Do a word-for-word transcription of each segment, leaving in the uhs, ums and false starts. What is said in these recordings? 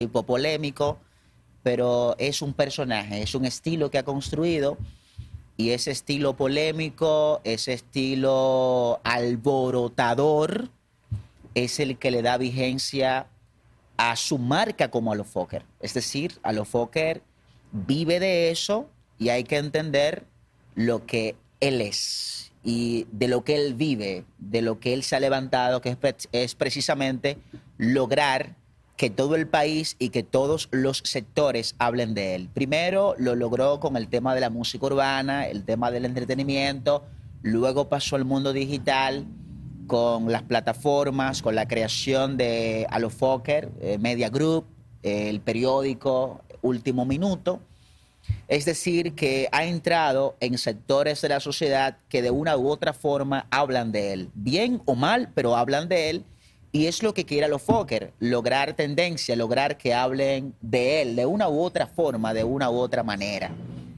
tipo polémico, pero es un personaje, es un estilo que ha construido y ese estilo polémico, ese estilo alborotador, es el que le da vigencia a su marca como Alofoker. Es decir, Alofoker vive de eso y hay que entender lo que él es y de lo que él vive, de lo que él se ha levantado, que es, es precisamente lograr que todo el país y que todos los sectores hablen de él. Primero lo logró con el tema de la música urbana, el tema del entretenimiento, luego pasó al mundo digital con las plataformas, con la creación de Alofoker, eh, Media Group, eh, el periódico Último Minuto. Es decir, que ha entrado en sectores de la sociedad que de una u otra forma hablan de él, bien o mal, pero hablan de él. Y es lo que quiere Alofoker, lograr tendencia, lograr que hablen de él de una u otra forma, de una u otra manera.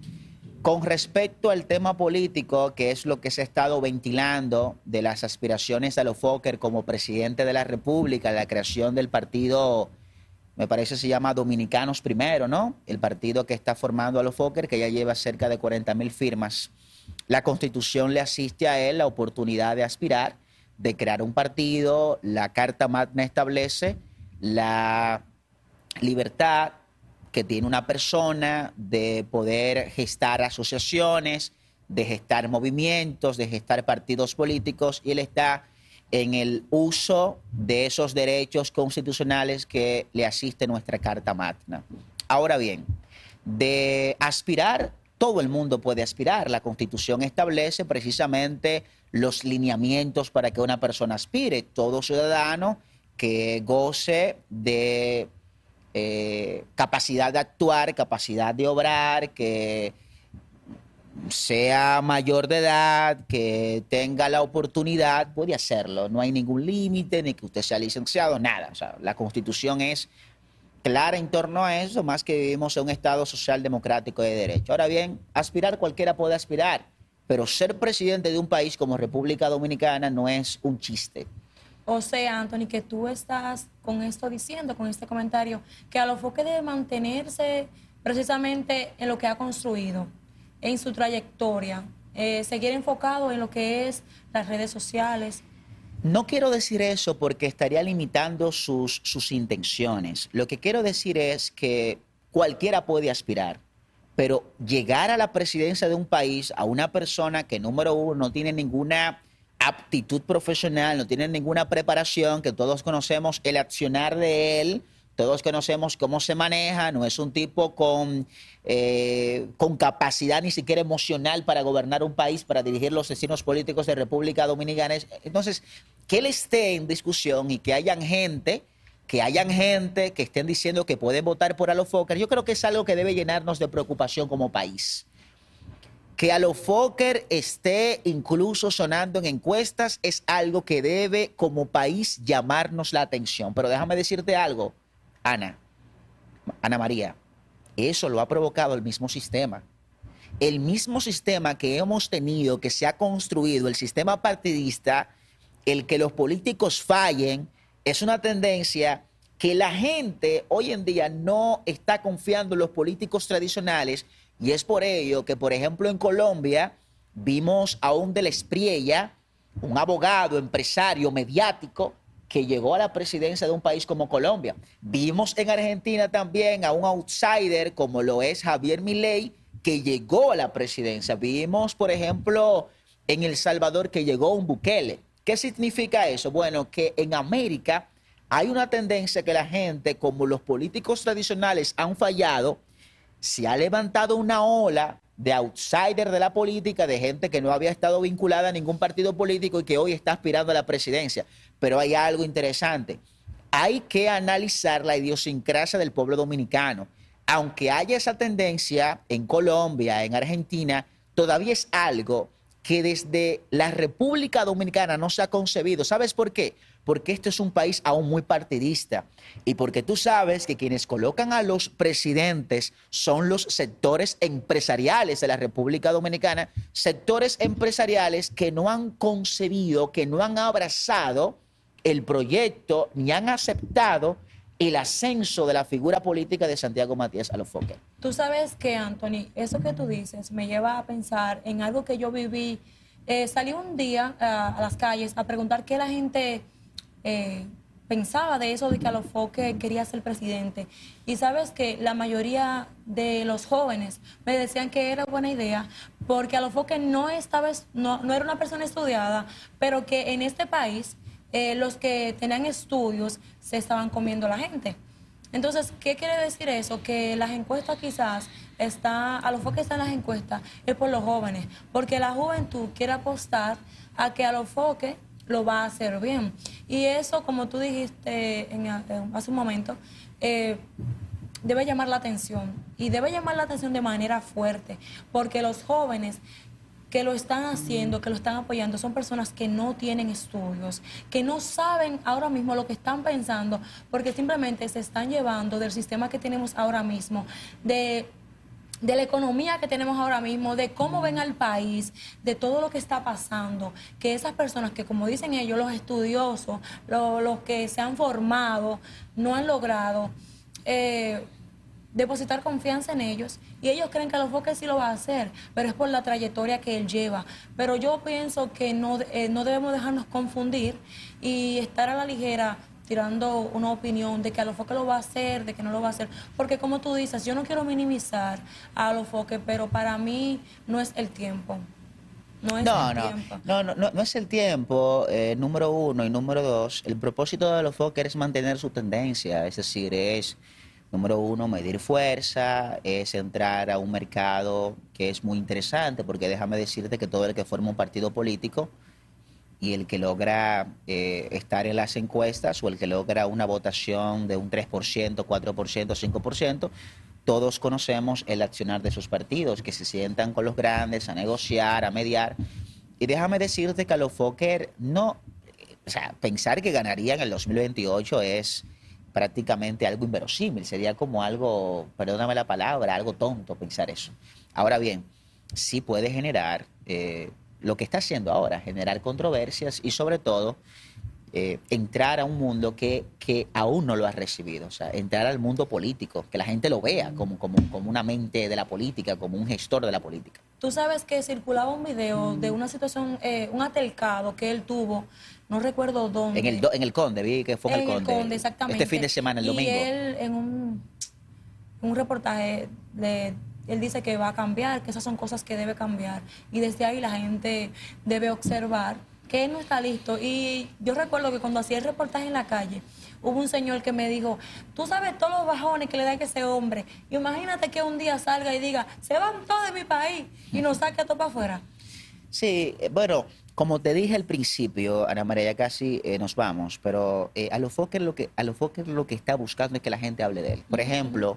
Con respecto al tema político, que es lo que se ha estado ventilando de las aspiraciones de Alofoker como presidente de la República, la creación del partido, me parece se llama Dominicanos Primero, ¿no? El partido que está formando Alofoker, que ya lleva cerca de cuarenta mil firmas. La Constitución le asiste a él la oportunidad de aspirar, de crear un partido. La Carta Magna establece la libertad que tiene una persona de poder gestar asociaciones, de gestar movimientos, de gestar partidos políticos, y él está en el uso de esos derechos constitucionales que le asiste nuestra Carta Magna. Ahora bien, de aspirar, todo el mundo puede aspirar. La Constitución establece precisamente los lineamientos para que una persona aspire. Todo ciudadano que goce de eh, capacidad de actuar, capacidad de obrar, que sea mayor de edad, que tenga la oportunidad, puede hacerlo. No hay ningún límite, ni que usted sea licenciado, nada. O sea, la Constitución es clara en torno a eso, más que vivimos en un Estado social democrático de derecho. Ahora bien, aspirar cualquiera puede aspirar, pero ser presidente de un país como República Dominicana no es un chiste. O sea, Anthony, que tú estás con esto diciendo, con este comentario, que Alofoker debe mantenerse precisamente en lo que ha construido, en su trayectoria, eh, seguir enfocado en lo que es las redes sociales. No quiero decir eso porque estaría limitando sus, sus intenciones. Lo que quiero decir es que cualquiera puede aspirar, pero llegar a la presidencia de un país a una persona que, número uno, no tiene ninguna aptitud profesional, no tiene ninguna preparación, que todos conocemos el accionar de él, todos conocemos cómo se maneja, no es un tipo con, eh, con capacidad ni siquiera emocional para gobernar un país, para dirigir los destinos políticos de República Dominicana. Entonces, que él esté en discusión y que hayan gente, que hayan gente que estén diciendo que pueden votar por Alofoker, yo creo que es algo que debe llenarnos de preocupación como país. Que Alofoker esté incluso sonando en encuestas es algo que debe como país llamarnos la atención. Pero déjame decirte algo, Ana, Ana María, eso lo ha provocado el mismo sistema. El mismo sistema que hemos tenido, que se ha construido, el sistema partidista, el que los políticos fallen, es una tendencia que la gente hoy en día no está confiando en los políticos tradicionales, y es por ello que, por ejemplo, en Colombia vimos a un de la Espriella, un abogado, empresario, mediático, que llegó a la presidencia de un país como Colombia. Vimos en Argentina también a un outsider como lo es Javier Milei, que llegó a la presidencia. Vimos, por ejemplo, en El Salvador que llegó un Bukele. ¿Qué significa eso? Bueno, que en América hay una tendencia que la gente, como los políticos tradicionales han fallado, se ha levantado una ola de outsider de la política, de gente que no había estado vinculada a ningún partido político y que hoy está aspirando a la presidencia. Pero hay algo interesante. Hay que analizar la idiosincrasia del pueblo dominicano. Aunque haya esa tendencia en Colombia, en Argentina, todavía es algo que desde la República Dominicana no se ha concebido. ¿Sabes por qué? Porque este es un país aún muy partidista y porque tú sabes que quienes colocan a los presidentes son los sectores empresariales de la República Dominicana, sectores empresariales que no han concebido, que no han abrazado el proyecto ni han aceptado el ascenso de la figura política de Santiago Matías Alofoque. Tú sabes que, Anthony, eso que tú dices me lleva a pensar en algo que yo viví. Eh, salí un día uh, a las calles a preguntar qué la gente eh, pensaba de eso de que Alofoque quería ser presidente. Y sabes que la mayoría de los jóvenes me decían que era buena idea porque Alofoque no, estaba, no, no era una persona estudiada, pero que en este país eh, los que tenían estudios se estaban comiendo a la gente. Entonces, ¿qué quiere decir eso? Que las encuestas quizás está, Alofoque está en las encuestas, es por los jóvenes, porque la juventud quiere apostar a que Alofoque lo va a hacer bien. Y eso, como tú dijiste en, en, hace un momento, eh, debe llamar la atención, y debe llamar la atención de manera fuerte, porque los jóvenes que lo están haciendo, que lo están apoyando, son personas que no tienen estudios, que no saben ahora mismo lo que están pensando, porque simplemente se están llevando del sistema que tenemos ahora mismo, de, de la economía que tenemos ahora mismo, de cómo ven al país, de todo lo que está pasando, que esas personas que, como dicen ellos, los estudiosos, los, los que se han formado, no han logrado Eh, depositar confianza en ellos, y ellos creen que Alofoque sí lo va a hacer, pero es por la trayectoria que él lleva. Pero yo pienso que no, eh, no debemos dejarnos confundir y estar a la ligera tirando una opinión de que Alofoque lo va a hacer, de que no lo va a hacer, porque como tú dices, yo no quiero minimizar a Alofoque, pero para mí no es el tiempo. No es No, el no, tiempo. no, no, no, no es el tiempo, eh, número uno, y número dos, el propósito de Alofoque es mantener su tendencia, es decir, es, número uno, medir fuerza, es entrar a un mercado que es muy interesante, porque déjame decirte que todo el que forma un partido político y el que logra eh, estar en las encuestas, o el que logra una votación de un tres por ciento, cuatro por ciento, cinco por ciento, todos conocemos el accionar de sus partidos, que se sientan con los grandes a negociar, a mediar. Y déjame decirte que Alofoque no, o sea, pensar que ganaría en el dos mil veintiocho es prácticamente algo inverosímil, sería como algo, perdóname la palabra, algo tonto pensar eso. Ahora bien, sí puede generar eh, lo que está haciendo ahora, generar controversias y sobre todo eh, entrar a un mundo que, que aún no lo ha recibido, o sea, entrar al mundo político, que la gente lo vea como, como, como una mente de la política, como un gestor de la política. Tú sabes que circulaba un video de una situación, eh, un altercado que él tuvo, no recuerdo dónde. En el, do, en el Conde, vi que fue en, en el Conde. el Conde, exactamente. Este fin de semana, el y domingo. Y él en un, un reportaje, de, él dice que va a cambiar, que esas son cosas que debe cambiar. Y desde ahí la gente debe observar que él no está listo. Y yo recuerdo que cuando hacía el reportaje en la calle, hubo un señor que me dijo, tú sabes todos los bajones que le da a ese hombre. Imagínate que un día salga y diga, se van todos de mi país y nos saque a todo para afuera. Sí, bueno, como te dije al principio, Ana María, ya casi eh, nos vamos, pero eh, Alofoque lo que Alofoque lo que está buscando es que la gente hable de él. Por ejemplo,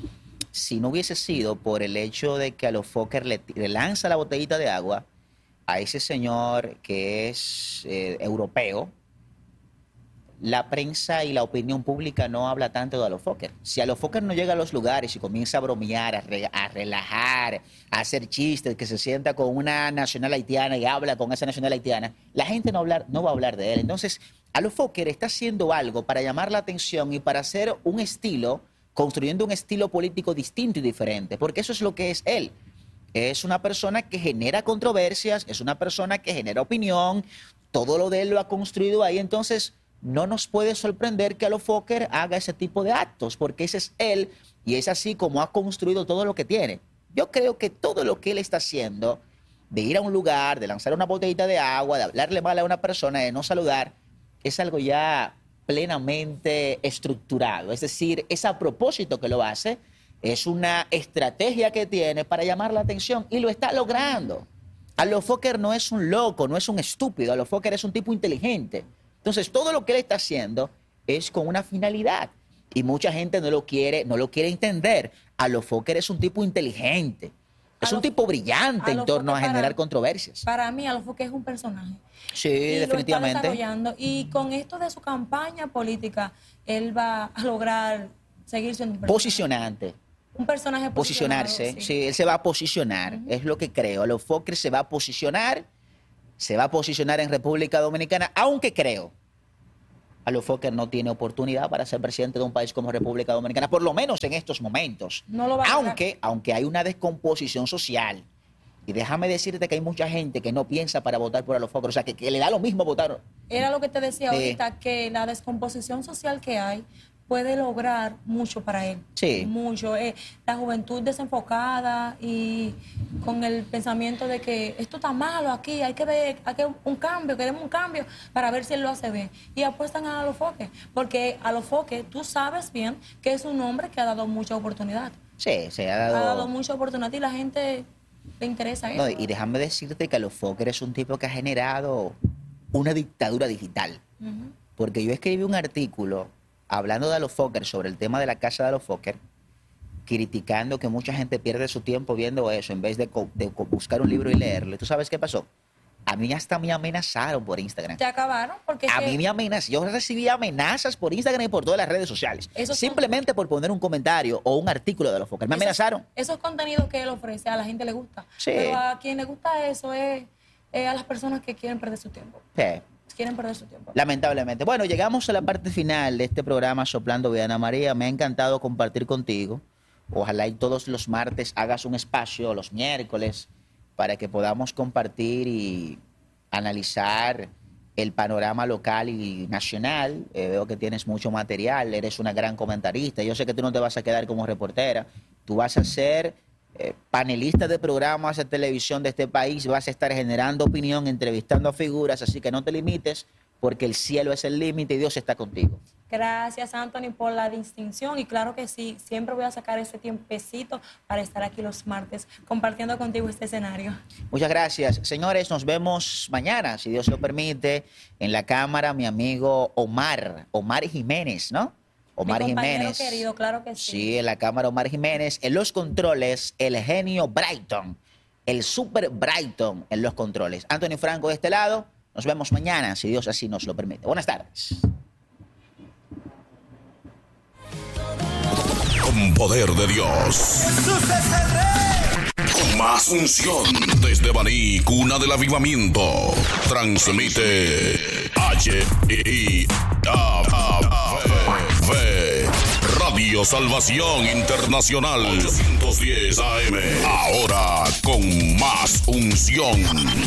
si no hubiese sido por el hecho de que Alofoque le, le lanza la botellita de agua a ese señor que es eh, europeo, la prensa y la opinión pública no habla tanto de Alofoque. Si Alofoque no llega a los lugares y comienza a bromear, a, re, a relajar, a hacer chistes, que se sienta con una nacional haitiana y habla con esa nacional haitiana, la gente no, hablar, no va a hablar de él. Entonces, Alofoque está haciendo algo para llamar la atención y para hacer un estilo, construyendo un estilo político distinto y diferente, porque eso es lo que es él. Es una persona que genera controversias, es una persona que genera opinión, todo lo de él lo ha construido ahí, entonces no nos puede sorprender que Alofoque haga ese tipo de actos, porque ese es él y es así como ha construido todo lo que tiene. Yo creo que todo lo que él está haciendo, de ir a un lugar, de lanzar una botellita de agua, de hablarle mal a una persona, de no saludar, es algo ya plenamente estructurado. Es decir, es a propósito que lo hace, es una estrategia que tiene para llamar la atención y lo está logrando. Alofoque no es un loco, no es un estúpido, Alofoque es un tipo inteligente. Entonces, todo lo que él está haciendo es con una finalidad y mucha gente no lo quiere, no lo quiere entender. Alofoque es un tipo inteligente, es un tipo brillante en torno a generar controversias. Para mí, Alofoque es un personaje. Sí, y definitivamente. Lo está desarrollando y con esto de su campaña política, él va a lograr seguir siendo un personaje. Posicionante. Un personaje posicionarse, sí. sí, él se va a posicionar, uh-huh. Es lo que creo. Alofoque se va a posicionar. Se va a posicionar en República Dominicana, aunque creo Alofoque no tiene oportunidad para ser presidente de un país como República Dominicana, por lo menos en estos momentos. No lo va a aunque, aunque hay una descomposición social. Y déjame decirte que hay mucha gente que no piensa para votar por Alofoque, o sea, que, que le da lo mismo votar. Era lo que te decía Sí. ahorita, que la descomposición social que hay puede lograr mucho para él. Sí. Mucho. Eh, la juventud desenfocada y con el pensamiento de que esto está malo aquí, hay que ver hay que un cambio, queremos un cambio para ver si él lo hace bien. Y apuestan a Alofoque, porque Alofoque, tú sabes bien que es un hombre que ha dado mucha oportunidad. Sí, se ha Ha dado... dado mucha oportunidad y la gente le interesa eso. No, y déjame decirte que Alofoque es un tipo que ha generado una dictadura digital. Ujú. Porque yo escribí un artículo hablando de Alofoque, sobre el tema de la casa de Alofoque, criticando que mucha gente pierde su tiempo viendo eso en vez de, co- de co- buscar un libro y leerlo. ¿Y tú sabes qué pasó? A mí hasta me amenazaron por Instagram. Te acabaron porque es A que mí me amenazaron. Yo recibí amenazas por Instagram y por todas las redes sociales. Esos Simplemente por poner un comentario o un artículo de Alofoque. Me esos- amenazaron. Esos contenidos que él ofrece a la gente le gusta. Sí. Pero a quien le gusta eso es, es a las personas que quieren perder su tiempo. Sí. Quieren perder su tiempo. Lamentablemente. Bueno, llegamos a la parte final de este programa Soplando Vida. Ana María, me ha encantado compartir contigo. Ojalá y todos los martes hagas un espacio, los miércoles, para que podamos compartir y analizar el panorama local y nacional. Eh, veo que tienes mucho material, eres una gran comentarista. Yo sé que tú no te vas a quedar como reportera, tú vas a ser eh, panelista de programas de televisión de este país, vas a estar generando opinión, entrevistando a figuras, así que no te limites, porque el cielo es el límite y Dios está contigo. Gracias, Anthony, por la distinción. Y claro que sí, siempre voy a sacar ese tiempecito para estar aquí los martes compartiendo contigo este escenario. Muchas gracias. Señores, nos vemos mañana, si Dios lo permite, en la cámara, mi amigo Omar, Omar Jiménez, ¿no? Omar Mi compañero Jiménez. querido, claro que sí. Sí, en la cámara Omar Jiménez. En los controles, el genio Brighton, el super Brighton en los controles. Anthony Franco de este lado. Nos vemos mañana, si Dios así nos lo permite. Buenas tardes. Con poder de Dios. Con más unción. Desde Baní, cuna del avivamiento. Transmite H I A V Radio Salvación Internacional ochocientos diez A M. Ahora con más unción.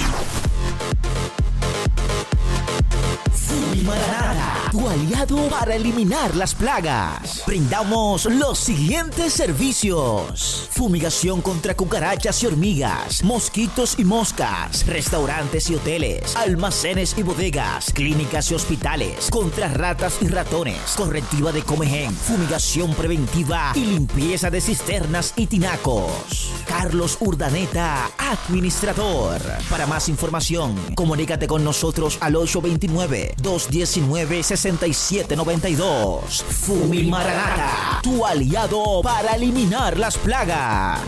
Fumimaranata, tu aliado para eliminar las plagas. Brindamos los siguientes servicios: fumigación contra cucarachas y hormigas, mosquitos y moscas, restaurantes y hoteles, almacenes y bodegas, clínicas y hospitales, contra ratas y ratones, correctiva de comején, fumigación preventiva y limpieza de cisternas y tinacos. Carlos Urdaneta, administrador. Para más información, comunícate con nosotros al ocho dos nueve, dos uno nueve, seis siete nueve dos. Fumimaranata, tu aliado para eliminar las plagas.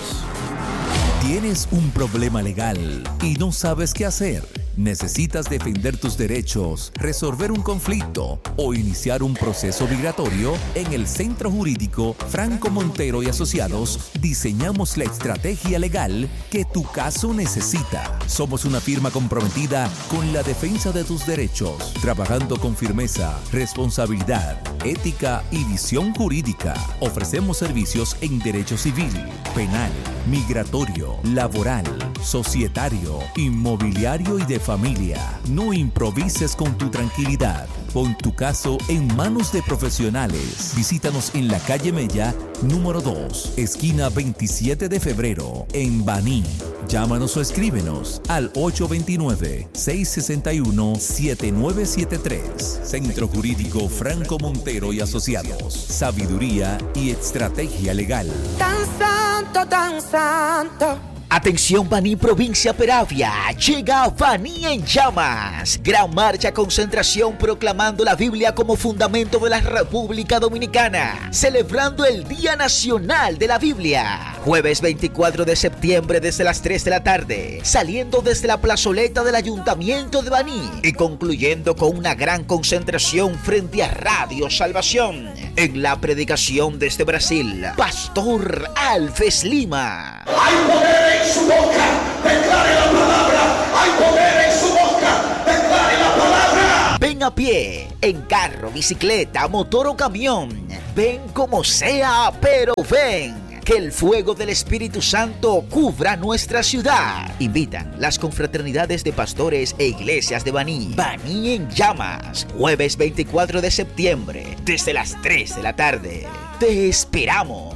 ¿Tienes un problema legal y no sabes qué hacer? ¿Necesitas defender tus derechos, resolver un conflicto o iniciar un proceso migratorio? En el Centro Jurídico Franco Montero y Asociados diseñamos la estrategia legal que tu caso necesita. Somos una firma comprometida con la defensa de tus derechos, trabajando con firmeza, responsabilidad, ética y visión jurídica. Ofrecemos servicios en derecho civil, penal, migratorio, laboral, societario, inmobiliario y de familia. No improvises con tu tranquilidad. Pon tu caso en manos de profesionales. Visítanos en la calle Mella, número dos, esquina veintisiete de febrero, en Baní. Llámanos o escríbenos al ocho dos nueve, seis seis uno, siete nueve siete tres. Centro Jurídico Franco Montero y Asociados. Sabiduría y estrategia legal. Tan santo, tan santo. Atención Baní, provincia Peravia, llega Baní en llamas. Gran marcha concentración proclamando la Biblia como fundamento de la República Dominicana, celebrando el Día Nacional de la Biblia. Jueves veinticuatro de septiembre desde las tres de la tarde, saliendo desde la plazoleta del Ayuntamiento de Baní y concluyendo con una gran concentración frente a Radio Salvación. En la predicación desde Brasil, Pastor Alves Lima. Hay poder en su boca, declare la palabra. Hay poder en su boca, declare la palabra. Ven Ven a pie, en carro, bicicleta, motor o camión. Ven como sea, pero ven. Que el fuego del Espíritu Santo cubra nuestra ciudad. Invitan las confraternidades de pastores e iglesias de Baní. Baní en llamas. Jueves veinticuatro de septiembre, desde las tres de la tarde. Te esperamos.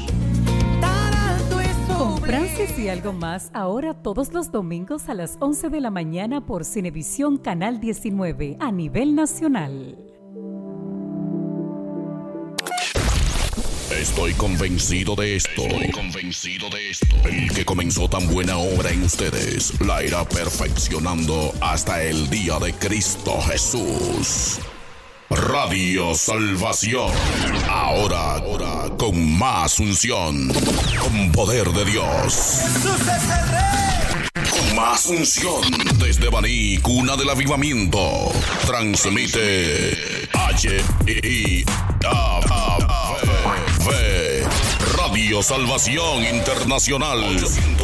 Con Francis y algo más, ahora todos los domingos a las once de la mañana por Cinevisión Canal diecinueve a nivel nacional. Estoy convencido de esto. Estoy convencido de esto. El que comenzó tan buena obra en ustedes la irá perfeccionando hasta el día de Cristo Jesús. Radio Salvación. Ahora, ahora con más unción, con poder de Dios. Con más unción desde Baní, cuna del avivamiento. Transmite H I A V Radio Salvación Internacional.